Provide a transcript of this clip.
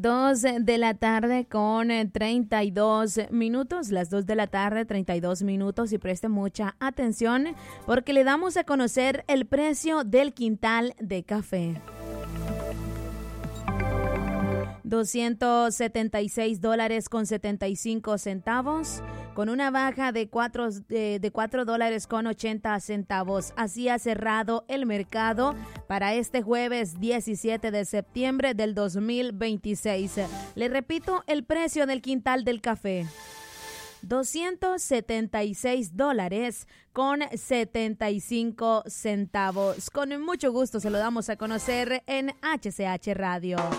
2 de la tarde con 32 minutos, las 2 de la tarde, 32 minutos, y preste mucha atención porque le damos a conocer el precio del quintal de café. $276 con 75 centavos, con una baja de $4 con 80 centavos. Así ha cerrado el mercado para este jueves 17 de septiembre del 2026. Le repito el precio del quintal del café. $276 con 75 centavos. Con mucho gusto se lo damos a conocer en HCH Radio.